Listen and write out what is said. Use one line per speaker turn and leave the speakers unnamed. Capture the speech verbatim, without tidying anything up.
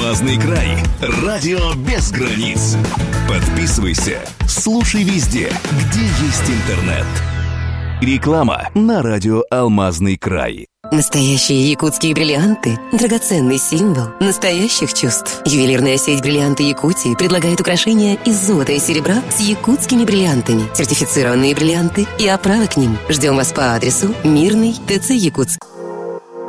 Алмазный край. Радио без границ. Подписывайся, слушай везде, где есть интернет. Реклама на радио «Алмазный край».
Настоящие якутские бриллианты – драгоценный символ настоящих чувств. Ювелирная сеть «Бриллианты Якутии» предлагает украшения из золота и серебра с якутскими бриллиантами, сертифицированные бриллианты и оправы к ним. Ждем вас по адресу Мирный, ТЦ Якутск.